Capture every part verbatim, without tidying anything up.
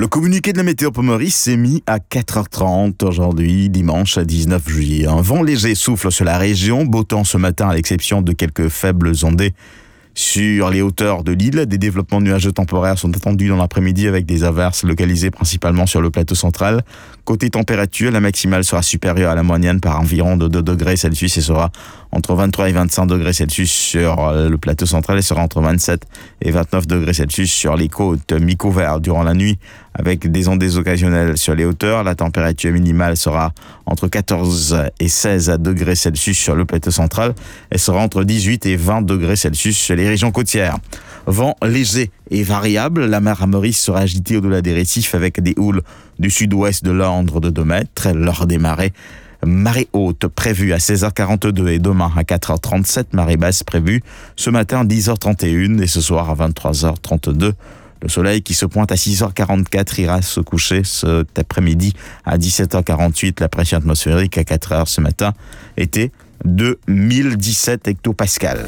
Le communiqué de la météo pour Maurice s'est mis à quatre heures trente aujourd'hui, dimanche dix-neuf juillet. Un vent léger souffle sur la région, beau temps ce matin à l'exception de quelques faibles ondées sur les hauteurs de l'île. Des développements nuageux temporaires sont attendus dans l'après-midi avec des averses localisées principalement sur le plateau central. Côté température, la maximale sera supérieure à la moyenne par environ de deux degrés Celsius et sera entre vingt-trois et vingt-cinq degrés Celsius sur le plateau central et sera entre vingt-sept et vingt-neuf degrés Celsius sur les côtes mi-couvert durant la nuit avec des ondées occasionnelles sur les hauteurs. La température minimale sera entre quatorze et seize degrés Celsius sur le plateau central et sera entre dix-huit et vingt degrés Celsius sur les régions côtières. Vent léger et variable, la mer à Maurice sera agitée au-delà des récifs avec des houles du sud-ouest de l'ordre de deux mètres. Lors des marées, marée haute prévue à seize heures quarante-deux et demain à quatre heures trente-sept, marée basse prévue ce matin à dix heures trente et une et ce soir à vingt-trois heures trente-deux. Le soleil qui se pointe à six heures quarante-quatre ira se coucher cet après-midi à dix-sept heures quarante-huit. La pression atmosphérique à quatre heures ce matin était de mille dix-sept hectopascales.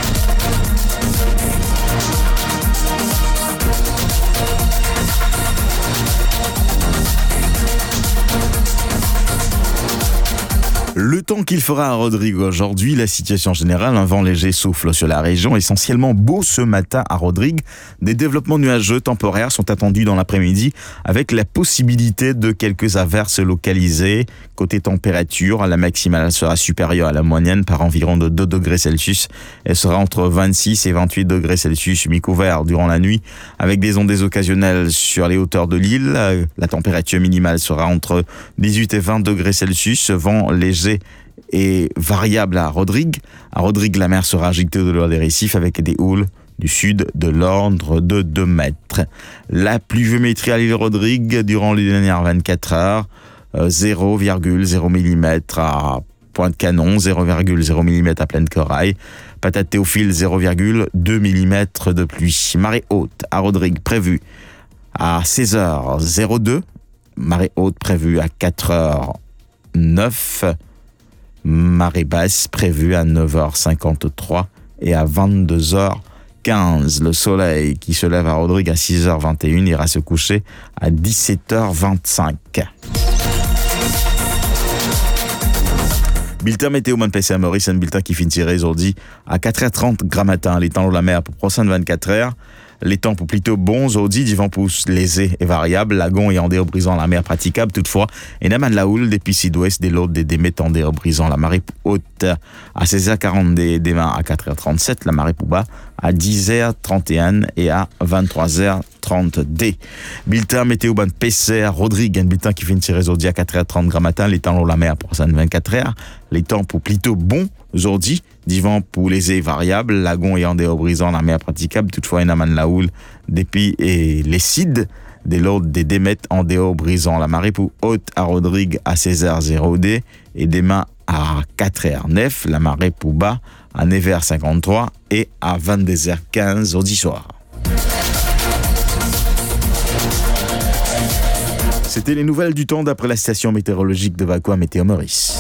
Le temps qu'il fera à Rodrigue aujourd'hui, la situation générale, un vent léger souffle sur la région, essentiellement beau ce matin à Rodrigue. Des développements nuageux temporaires sont attendus dans l'après-midi avec la possibilité de quelques averses localisées. Côté température, la maximale sera supérieure à la moyenne par environ de deux degrés Celsius. Elle sera entre vingt-six et vingt-huit degrés Celsius mi-couvert durant la nuit avec des ondées occasionnelles sur les hauteurs de l'île. La température minimale sera entre dix-huit et vingt degrés Celsius, vent léger et variable à Rodrigue. À Rodrigue, la mer sera agitée au-delà des récifs avec des houles du sud de l'ordre de deux mètres. La pluviométrie à l'île Rodrigue durant les dernières vingt-quatre heures, euh, zéro virgule zéro millimètres à Pointe-Canon, zéro virgule zéro millimètres à Plaine-Corail, Patate Théophile, zéro virgule deux millimètres de pluie. Marée haute à Rodrigue prévue à seize heures zéro deux, marée haute prévue à quatre heures neuf, marée basse prévue à neuf heures cinquante-trois et à vingt-deux heures quinze. Le soleil qui se lève à Rodrigue à six heures vingt et une ira se coucher à dix-sept heures vingt-cinq. Bulletin météo man P C à Maurice, un bulletin qui finira aujourd'hui à quatre heures trente matin. Les temps de la mer pour prochaine vingt-quatre heures. Les temps pour plutôt bons aujourd'hui, du vent pousse léger et variable, lagon et ondées brisant la mer praticable toutefois, et naman la houle depuis sud-ouest des l'autre des démets ondées brisant la marée haute à seize heures quarante des demain à quatre heures trente-sept, la marée pour bas à dix heures trente et un et à vingt-trois heures trente D. Bulletin météo ban P C à Rodrigue, un bulletin qui finira aujourd'hui à quatre heures trente matin, les temps de la mer pour prochaine vingt-quatre heures, les temps pour plutôt bons aujourd'hui, du vent pour léger variable, lagon et ondées brisant la mer praticable, toutefois naman la houle depuis et les cides des l'ordre des démètres en déo brisant la marée pour haute à Rodrigue à seize heures zéro D et demain à quatre heures neuf, la marée pour bas à neuf heures cinquante-trois et à vingt-deux heures quinze au soir. C'était les nouvelles du temps d'après la station météorologique de Vacua Météo Maurice.